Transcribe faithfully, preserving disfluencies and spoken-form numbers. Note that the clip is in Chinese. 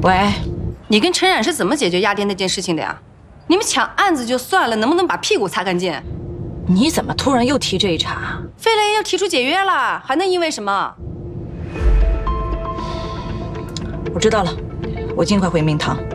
喂， 你跟陈冉是怎么解决压爹那件事情的呀？你们抢案子就算了，能不能把屁股擦干净？ 你怎么突然又提这一茬？ 飞雷又提出解约了，还能因为什么？ 我知道了，我尽快回明堂。